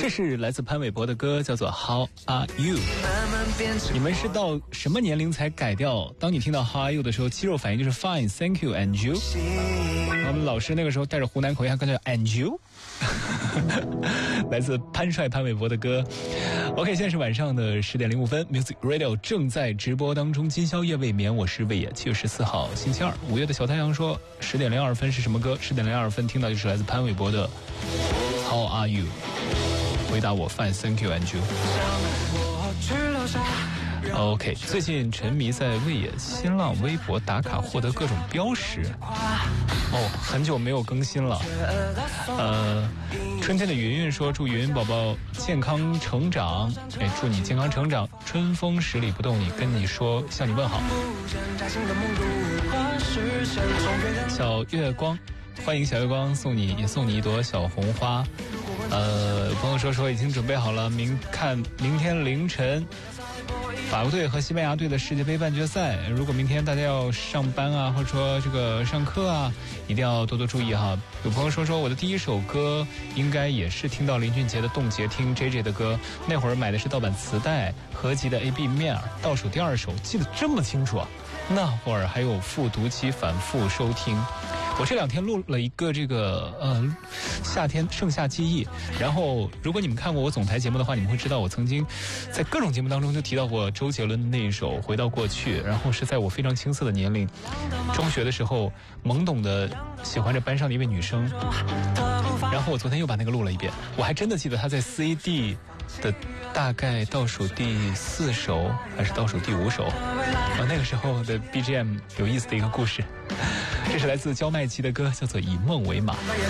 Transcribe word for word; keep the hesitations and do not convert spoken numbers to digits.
这是来自潘玮柏的歌，叫做 How Are You。 你们是到什么年龄才改掉当你听到 How Are You 的时候，肌肉反应就是 Fine Thank You and You？ 我们老师那个时候带着湖南口音还跟着 And You。 来自潘帅潘玮柏的歌。 OK， 现在是晚上的十点零五分， Music Radio 正在直播当中，今宵夜未眠，我是魏野。七月十四号星期二，五月的小太阳说十点零二分是什么歌？十点零二分听到就是来自潘玮柏的 How Are You。 回答我 Fine Thank You and You。 OK， 最近沉迷在魏野新浪微博打卡，获得各种标识。哦，很久没有更新了。呃，春天的云云说祝云云宝宝健康成长，哎，祝你健康成长，春风十里不动，你跟你说向你问好。小月光，欢迎小月光，送你也送你一朵小红花。呃，朋友说说已经准备好了，明看明天凌晨法国队和西班牙队的世界杯半决赛。如果明天大家要上班啊，或者说这个上课啊，一定要多多注意哈。有朋友说说我的第一首歌应该也是听到林俊杰的《冻结》，听 J J 的歌，那会儿买的是盗版磁带合集的 A B 面，倒数第二首，记得这么清楚啊。那会儿还有复读机反复收听。我这两天录了一个这个呃夏天盛夏记忆，然后如果你们看过我总台节目的话，你们会知道我曾经在各种节目当中就提到过周杰伦的那一首《回到过去》，然后是在我非常青涩的年龄，中学的时候懵懂的喜欢着班上的一位女生，然后我昨天又把那个录了一遍，我还真的记得她在 C D 的大概倒数第四首还是倒数第五首，啊，那个时候的 B G M 有意思的一个故事。这是来自焦麦琪的歌，叫做《以梦为马》。